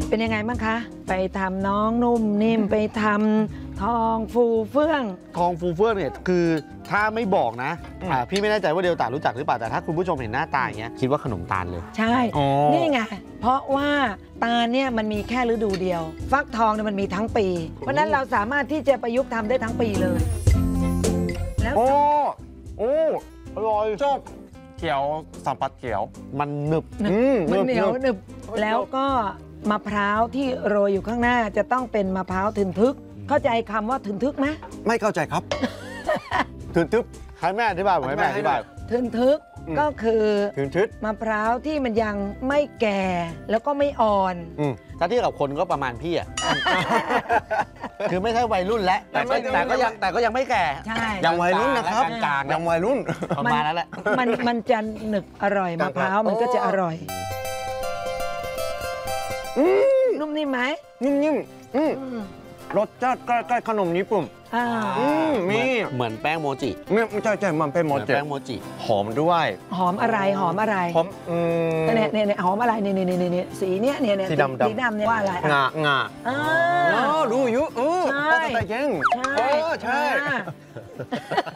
เป็นยังไงบ้างคะไปทำน้องนุ่มนิ่มไปทำทองฟูเฟื่องทองฟูเฟื่องเนี่ยคือถ้าไม่บอกนะพี่ไม่แน่ใจว่าเดลต้ารู้จักหรือเปล่าแต่ถ้าคุณผู้ชมเห็นหน้าตาอย่างเงี้ยคิดว่าขนมตาลเลยใช่นี่ไงเพราะว่าตาลเนี่ยมันมีแค่ฤดูเดียวฟักทองเนี่ยมันมีทั้งปีเพราะนั้นเราสามารถที่จะประยุกต์ทำได้ทั้งปีเลยแล้วโอ้อร่อยชอบเขียวสัมผัสเขียวมันหนึบมันเหนียวหนึบแล้วก็มะพร้าวที่โรยอยู่ข้างหน้าจะต้องเป็นมะพร้าวทึนทึกเข้าใจคำว่าทึนทึกไหมไม่เข้าใจครับทึนทึกให้แม่อธิบายผมให้แม่อธิบายทึนทึกก็คือทึนทึกมะพร้าวที่มันยังไม่แก่แล้วก็ไม่อ่อนถ้าเทียบกับคนก็ประมาณพี่อ่ะคือไม่ใช่วัยรุ่นแล้วแต่ก็ยังไม่แก่ใช่ยังวัยรุ่นนะครับยังวัยรุ่นประมาณนั้นแหละมันจะหนึบอร่อยมะพร้าวมันก็จะอร่อยนุ่มนิ่มไหมนิ่มรสชาติใกล้ๆขนมญี่ปุ่นมีเหมือนแป้งโมจิไม่ใช่มันเป็นโมจิแป้งโมจิหอมด้วยหอมอะไรหอมอะไรหอมเนี่ยหอมอะไรเนี่ยสีเนี้ยสีดำเนี่ยว่าอะไรงารู้อยู่ใช่ใช่